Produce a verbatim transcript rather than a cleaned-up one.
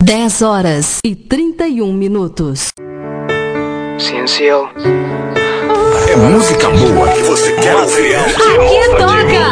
dez horas e trinta e um minutos. Ciência. É música boa que você quer ouvir. Aqui é